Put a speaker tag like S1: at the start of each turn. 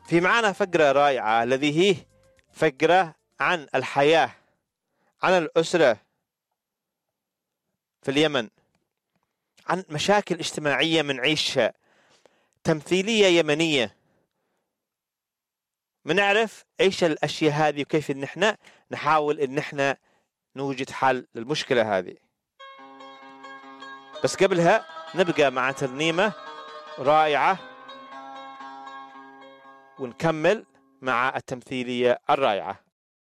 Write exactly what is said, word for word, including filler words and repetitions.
S1: في معانا فقرة رائعة الذي هي فقرة عن الحياة، عن الأسرة في اليمن، عن مشاكل اجتماعية منعيشها، تمثيلية يمنية. بنعرف ايش الاشياء هذه وكيف ان احنا نحاول ان احنا نوجد حل للمشكلة هذه. بس قبلها نبقى مع ترنيمة رائعة ونكمل مع التمثيلية الرائعة.